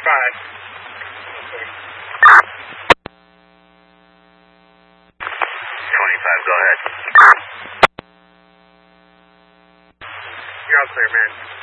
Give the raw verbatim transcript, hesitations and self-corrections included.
twenty-five. twenty-five, go ahead. You're all clear, man.